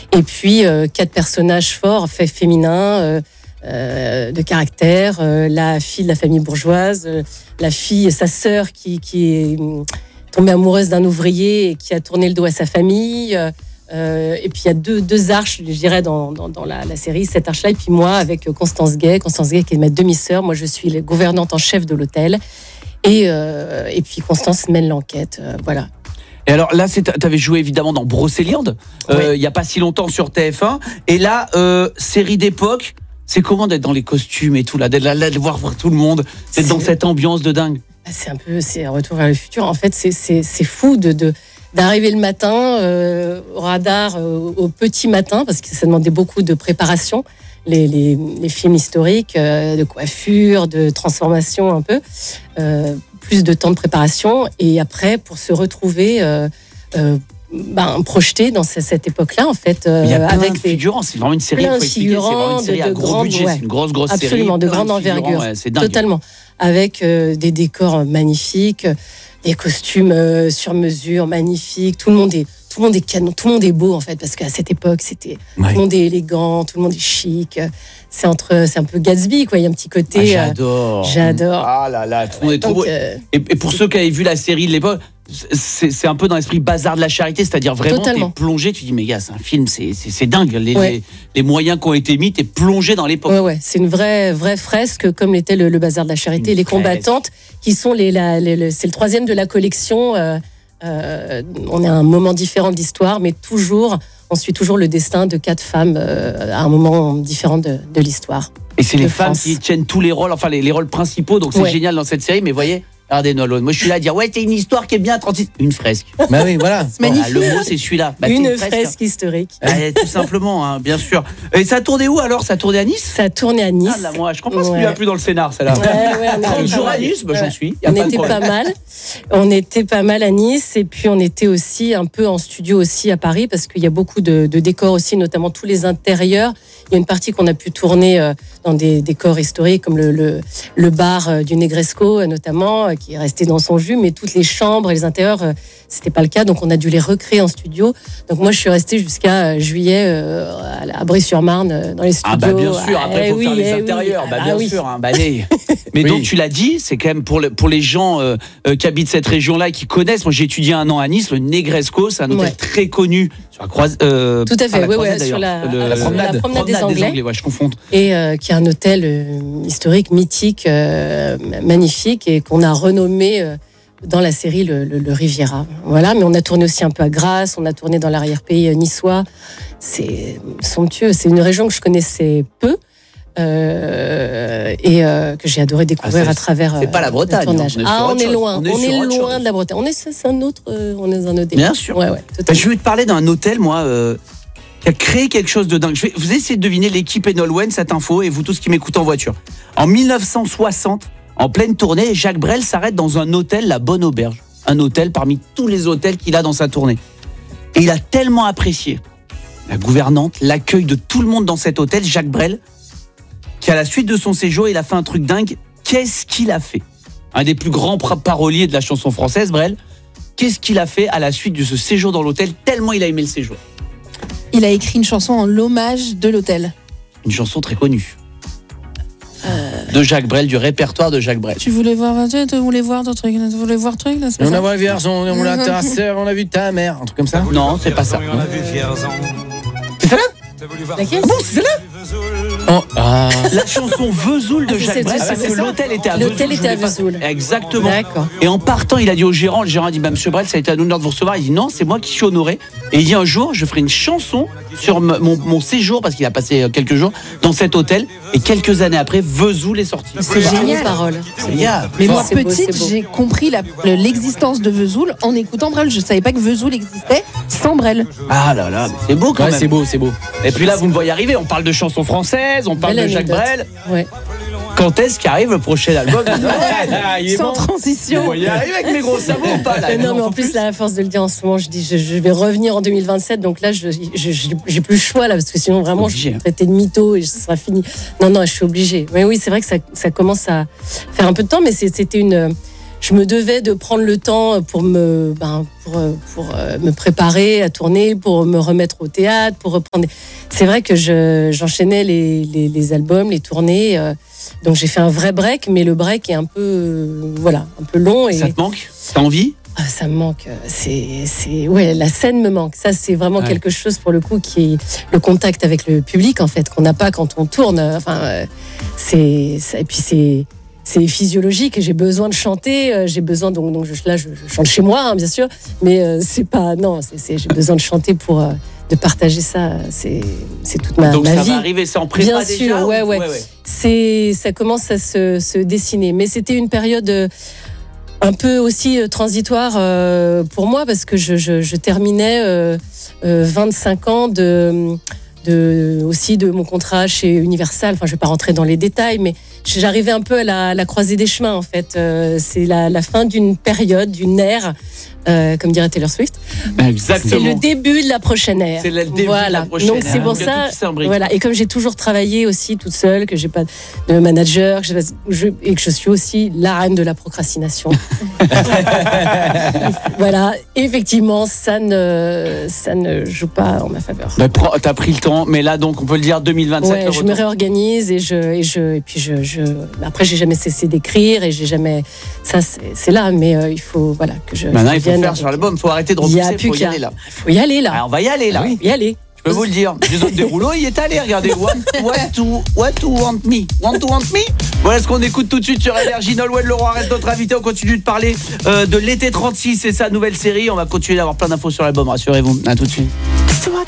Et puis 4 personnages forts, féminins, de caractère, la fille de la famille bourgeoise, la fille, sa sœur qui est tombée amoureuse d'un ouvrier et qui a tourné le dos à sa famille. Et puis il y a deux arches, je dirais, dans la série, cette arche-là, et puis moi avec Constance Gay qui est ma demi-sœur. Moi je suis la gouvernante en chef de l'hôtel, et puis Constance mène l'enquête, voilà. Et alors là, tu avais joué évidemment dans Brocéliande, il y a pas si longtemps sur TF1, et là, série d'époque, c'est comment d'être dans les costumes et tout, là, de voir tout le monde, d'être dans cette ambiance de dingue. C'est un retour vers le futur. En fait, c'est fou d'arriver le matin au radar au petit matin, parce que ça demandait beaucoup de préparation, les films historiques, de coiffure, de transformation un peu, plus de temps de préparation, et après pour se retrouver projeté dans cette époque-là, en fait, il y a plein avec de figurants, c'est vraiment une série, plein de c'est vraiment une série à gros budget, c'est une grosse absolument, série, de grande envergure, c'est dingue. Totalement, avec des décors magnifiques, des costumes sur mesure magnifiques, tout le monde est canon, tout le monde est beau, en fait, parce qu'à cette époque tout le monde est élégant, tout le monde est chic, c'est un peu Gatsby, quoi. Il y a un petit côté j'adore. Ah là là, tout le monde est trop beau. Et pour ceux qui avaient vu la série de l'époque, c'est un peu dans l'esprit Bazar de la Charité, c'est-à-dire vraiment t'es plongé, tu dis mais gars, c'est un film, c'est dingue, les moyens qui ont été mis, t'es plongé dans l'époque. C'est une vraie fresque, comme l'était le Bazar de la Charité, les combattantes qui sont c'est le 3e de la collection. On est à un moment différent de l'histoire, mais on suit toujours le destin de 4 femmes à un moment différent de l'histoire. Et c'est les femmes qui tiennent tous les rôles, enfin les rôles principaux, donc c'est génial dans cette série, mais voyez, regardez Nolan, moi je suis là à dire c'est une histoire qui est bien 36, une fresque. Bah oui, voilà. C'est magnifique. Le mot c'est celui-là. Une fresque historique. Tout simplement, bien sûr. Et ça a tourné où alors? Ça a tourné à Nice? Ça a tourné à Nice. Ah là, moi je comprends ce qu'il y a plus dans le scénar, celle-là. 30 jours à Nice, j'en suis. On était pas mal. On était pas mal à Nice, et puis on était aussi un peu en studio aussi à Paris, parce qu'il y a beaucoup de décors aussi, notamment tous les intérieurs. Il y a une partie qu'on a pu tourner dans des décors historiques, comme le bar du Negresco notamment, qui est resté dans son jus, mais toutes les chambres et les intérieurs, c'était pas le cas, donc on a dû les recréer en studio. Donc moi je suis restée jusqu'à juillet à Brie-sur-Marne dans les studios. Ah bah bien sûr, après il faut faire les intérieurs, bien sûr. Mais donc tu l'as dit, c'est quand même pour les gens qui habitent cette région-là et qui connaissent. Moi j'ai étudié 1 an à Nice, le Negresco, c'est un hôtel très connu sur la croisade. Tout à fait, sur la promenade des Anglais, je confonds. Et qui est un hôtel historique, mythique, magnifique, et qu'on a renommé dans la série le Riviera. Voilà, mais on a tourné aussi un peu à Grasse, on a tourné dans l'arrière-pays niçois. C'est somptueux, c'est une région que je connaissais peu. Et que j'ai adoré découvrir à travers c'est pas la Bretagne, on est loin de la Bretagne, c'est un autre délire. Bien sûr. Je vais te parler d'un hôtel, moi, qui a créé quelque chose de dingue. Vous essayez de deviner l'équipe Nolwenn, cette info, et vous tous qui m'écoutez en voiture. En 1960, en pleine tournée, Jacques Brel s'arrête dans un hôtel, la Bonne Auberge, un hôtel parmi tous les hôtels qu'il a dans sa tournée, et il a tellement apprécié la gouvernante, l'accueil de tout le monde dans cet hôtel, Jacques Brel, qu'à la suite de son séjour, il a fait un truc dingue. Qu'est-ce qu'il a fait? Un des plus grands paroliers de la chanson française, Brel. Qu'est-ce qu'il a fait à la suite de ce séjour dans l'hôtel, tellement il a aimé le séjour? Il a écrit une chanson en l'hommage de l'hôtel. Une chanson très connue. De Jacques Brel, du répertoire de Jacques Brel. Tu voulais voir ton truc, on a vu Vierzon, on a ta sœur, on a vu ta mère, un truc comme ça. Non, c'est pas ça. C'est ça là? Laquelle? Bon, c'est ça là? La chanson Vesoul de Jacques Brel, parce que l'hôtel était à Vesoul. L'hôtel était à Vesoul. Exactement. D'accord. Et en partant, il a dit au gérant, le gérant a dit Monsieur Brel, ça a été un honneur de vous recevoir. Il dit non, c'est moi qui suis honoré. Et il dit un jour, je ferai une chanson sur mon séjour, parce qu'il a passé quelques jours dans cet hôtel. Et quelques années après, Vesoul est sorti. C'est génial. Mais moi, petite, j'ai compris l'existence de Vesoul en écoutant Brel. Je savais pas que Vesoul existait sans Brel. Ah là là, c'est beau quand même. C'est beau. Et puis là, vous me voyez arriver. On parle de chansons françaises, on parle de Jacques Brel. Ouais. Quand est-ce qu'arrive le prochain album? Sans transition. Vous voyez arriver avec mes gros sabots ou pas là? Non, mais en plus, là, à force de le dire en ce moment, je dis je vais revenir en 2027. Donc là, j'ai plus le choix là, parce que sinon vraiment, je suis traitée de mytho et ce sera fini. Non, je suis obligée. Mais oui, c'est vrai que ça commence à faire un peu de temps, mais c'était je me devais de prendre le temps pour me préparer à tourner, pour me remettre au théâtre, pour reprendre. C'est vrai que j'enchaînais les albums, les tournées. Donc j'ai fait un vrai break, mais le break est un peu long. Et ça te manque? T'as envie? Ça me manque. Ouais, la scène me manque. Ça, c'est vraiment quelque chose pour le coup qui est le contact avec le public en fait qu'on n'a pas quand on tourne. Et puis c'est physiologique et j'ai besoin de chanter. J'ai besoin donc je chante chez moi bien sûr, mais c'est pas j'ai besoin de chanter pour de partager ça. C'est toute ma vie. Donc ça va arriver, c'est en prépa bien déjà. Sûr, ouais. Ça commence à se dessiner, mais c'était une période un peu aussi transitoire pour moi parce que je terminais 25 ans aussi de mon contrat chez Universal. Enfin, je vais pas rentrer dans les détails, mais j'arrivais un peu à la croisée des chemins en fait. C'est la fin d'une période, d'une ère, comme dirait Taylor Swift. Exactement. C'est le début de la prochaine ère. C'est le début de la prochaine Donc c'est pour ça. Voilà. Et comme j'ai toujours travaillé aussi toute seule, que j'ai pas de manager, et que je suis aussi la reine de la procrastination. Voilà. Effectivement, ça ne joue pas en ma faveur. T'as pris le temps, mais là donc on peut le dire 2027. Ouais, je me réorganise et puis après j'ai jamais cessé d'écrire et j'ai jamais. Ça c'est là, mais il faut que je. Maintenant il faut faire sur l'album, il faut arrêter de repousser, il faut y aller là. Il faut y aller là. Alors, on va y aller là. Y aller. Je peux vous le dire. Jason Derulo, il est allé. Regardez. Want to want me. Voilà ce qu'on écoute tout de suite sur Énergie. Nolwenn Leroy reste notre invité. On continue de parler de l'été 36 et sa nouvelle série. On va continuer d'avoir plein d'infos sur l'album. Rassurez-vous. À tout de suite.